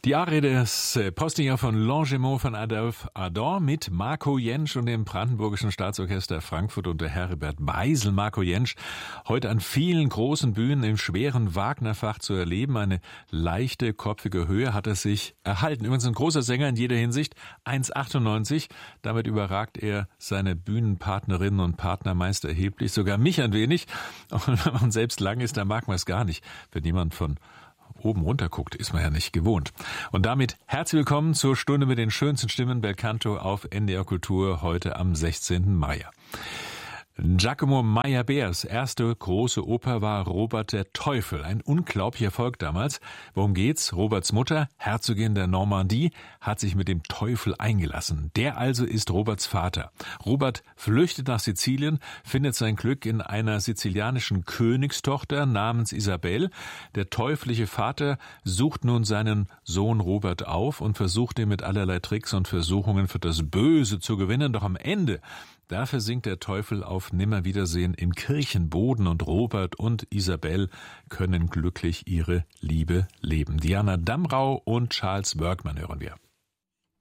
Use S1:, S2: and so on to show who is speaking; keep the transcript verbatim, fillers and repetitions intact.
S1: Die Arie des Postillon von Langemot von Adolphe Adam mit Marco Jentsch und dem Brandenburgischen Staatsorchester Frankfurt unter Heribert Beisel. Marco Jentsch, heute an vielen großen Bühnen im schweren Wagnerfach zu erleben. Eine leichte, kopfige Höhe hat er sich erhalten. Übrigens ein großer Sänger in jeder Hinsicht, eins Komma achtundneunzig. Damit überragt er seine Bühnenpartnerinnen und Partner meist erheblich, sogar mich ein wenig. Und wenn man selbst lang ist, dann mag man es gar nicht, wenn jemand von oben runter guckt, ist man ja nicht gewohnt. Und damit herzlich willkommen zur Stunde mit den schönsten Stimmen Belcanto auf N D R Kultur heute am sechzehnten Mai. Giacomo Meyerbeers erste große Oper war Robert der Teufel. Ein unglaublicher Erfolg damals. Worum geht's? Roberts Mutter, Herzogin der Normandie, hat sich mit dem Teufel eingelassen. Der also ist Roberts Vater. Robert flüchtet nach Sizilien, findet sein Glück in einer sizilianischen Königstochter namens Isabel. Der teuflische Vater sucht nun seinen Sohn Robert auf und versucht ihn mit allerlei Tricks und Versuchungen für das Böse zu gewinnen. Doch am Ende Da versinkt der Teufel auf Nimmerwiedersehen im Kirchenboden und Robert und Isabel können glücklich ihre Liebe leben. Diana Damrau und Charles Workman hören wir.